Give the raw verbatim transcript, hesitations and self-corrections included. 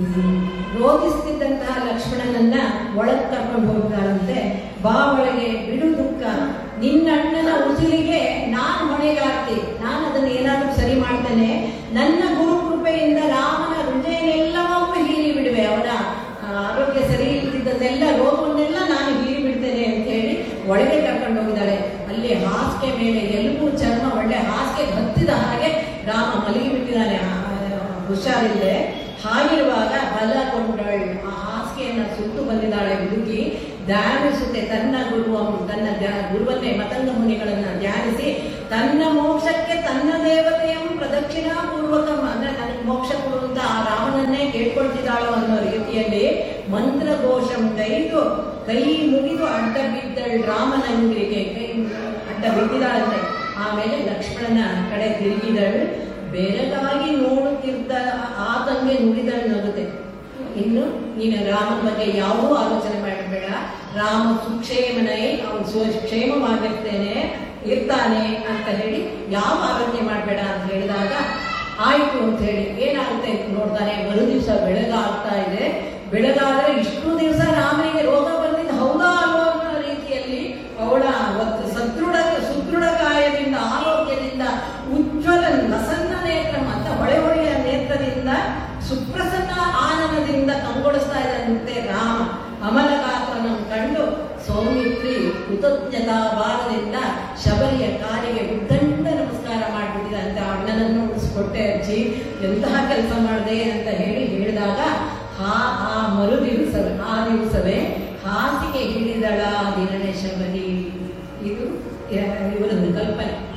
ರೋಧಿಸುತ್ತಿದ್ದಂತಹ ಲಕ್ಷ್ಮಣನನ್ನ ಒಳಗೆ ಕರ್ಕೊಂಡು ಹೋಗ್ತಾರಂತೆ. ಬಾ ಒಳಗೆ, ಬಿಡು ದುಃಖ, ನಿನ್ನಣ್ಣನ ಉಸಿರಿಗೆ ನಾನು ಹೊಣೆಗಾರ್ತಿ, ನಾನು ಅದನ್ನ ಏನಾದ್ರೂ ಸರಿ ಮಾಡ್ತೇನೆ. ನನ್ನ ಗುರು ಕೃಪೆಯಿಂದ ರಾಮನ ಹೃದಯನೆಲ್ಲವನ್ನೂ ಹೀರಿ ಬಿಡುವೆ, ಅವನ ಆರೋಗ್ಯ ಸರಿ ಇರ್ತಿದ್ದನ್ನೆಲ್ಲ ರೋಗವನ್ನೆಲ್ಲ ನಾನು ಹೀರಿ ಬಿಡ್ತೇನೆ ಅಂತ ಹೇಳಿ ಒಳಗೆ ಕರ್ಕೊಂಡು ಹೋಗಿದ್ದಾಳೆ. ಅಲ್ಲಿ ಹಾಸಿಗೆ ಮೇಲೆ ಎಲುಬು ಚರ್ಮ ಒಳ್ಳೆ ಹಾಸಿಗೆ ಹತ್ತಿದ ಹಾಗೆ ರಾಮ ಮಲಗಿ ಬಿಟ್ಟಿದ್ದಾನೆ, ಹುಷಾರಿಲ್ಲದೆ. ಹಾಗಿರುವಾಗ ಬಲ ಕೊಂಡಳು, ಆ ಹಾಸಿಗೆಯನ್ನ ಸುತ್ತು ಬಂದಿದ್ದಾಳೆ ಹುಡುಗಿ. ಧ್ಯಾನಿಸುತ್ತೆ ತನ್ನ ಗುರುವ ತನ್ನ ಗುರುವನ್ನೇ ಮತಂಗ ಮುನಿಗಳನ್ನ ಧ್ಯಾನಿಸಿ ತನ್ನ ಮೋಕ್ಷಕ್ಕೆ ತನ್ನ ದೇವತೆಯನ್ನು ಪ್ರದಕ್ಷಿಣಾ ಪೂರ್ವಕ ಅಂದ್ರೆ ನನಗೆ ಮೋಕ್ಷ ಕೊಡುವಂತ ಆ ರಾಮನನ್ನೇ ಕೇಳ್ಕೊಳ್ತಿದ್ದಾಳೋ ಅನ್ನೋ ರೀತಿಯಲ್ಲಿ ಮಂತ್ರಘೋಷಂ ಗೈದು ಕೈ ಮುಗಿದು ಅಡ್ಡ ಬಿದ್ದಳು ರಾಮನಂಗಿರಿಗೆ, ಕೈ ಅಡ್ಡ ಬಿದ್ದಿದ್ದಾಳಂತೆ. ಆಮೇಲೆ ಲಕ್ಷ್ಮಣನ ಕಡೆ ತಿರುಗಿದಳು, ಬೆರಗಾಗಿ ನೋಡುತ್ತಿದ್ದ ಆತಂಗೆ ನುಡಿದಳು ನಗುತ್ತೆ. ಇನ್ನು ನೀನು ರಾಮನ ಬಗ್ಗೆ ಯಾವುದೂ ಆಲೋಚನೆ ಮಾಡಬೇಡ, ರಾಮ ಸುಕ್ಷೇಮನೈ, ಅವನು ಸುಕ್ಷೇಮವಾಗಿರ್ತೇನೆ ಇರ್ತಾನೆ ಅಂತ ಹೇಳಿ ಯಾವ ಆಲೋಚನೆ ಮಾಡಬೇಡ ಅಂತ ಹೇಳಿದಾಗ ಆಯ್ತು ಅಂತ ಹೇಳಿ ಏನಾಗುತ್ತೆ ಅಂತ ನೋಡ್ತಾನೆ. ಮರು ದಿವಸ ಬೆಳಗಾಗ್ತಾ ಇದೆ. ಬೆಳಗಾದ್ರೆ ಇಷ್ಟು ದಿವಸ ರಾಮನಿಗೆ ರೋಗ ಬಂದಿದ್ದು ಹೌದಾ ಅಲ್ವೋ ಅನ್ನೋ ರೀತಿಯಲ್ಲಿ ಅವಳ ಸದೃಢ ಸುದೃಢ ಕಾಯದಿಂದ ಆರೋಗ್ಯದಿಂದ ಉಜ್ವಲ ಲಸನ್ನ ನೇತ್ರ ಅಂತ ಹೊಳೆ ಹೊಳೆಯ ನೇತ್ರದಿಂದ ಸುಪ್ರಸನ್ನ ಆನಂದದಿಂದ ಕಂಗೊಳಿಸ್ತಾ ಇದ್ದಂತೆ ರಾಮ. ಅಮಲಗಾತ್ರನನ್ನು ಕಂಡು ಸೌಮಿತ್ರಿ ಕೃತಜ್ಞತಾ ಭಾವದಿಂದ ಶಬರಿಯ ಕಾಲಿಗೆ ಉದ್ದಂಡ ನಮಸ್ಕಾರ ಮಾಡಿಬಿಟ್ಟಿದಂತೆ. ಅಣ್ಣನನ್ನು ಉಳಿಸ್ಕೊಟ್ಟೆ ಅಜ್ಜಿ, ಎಂತಹ ಕೆಲಸ ಮಾಡಿದೆ ಅಂತ ಹೇಳಿ ಹೇಳಿದಾಗ ಆ ಆ ಮರು ದಿವಸವೇ ಆ ದಿವಸವೇ ಹಾಸಿಗೆ ಹಿಡಿದಳ ದಿನನೇ ಶಬರಿ. ಇದು ಇವರೊಂದು ಕಲ್ಪನೆ.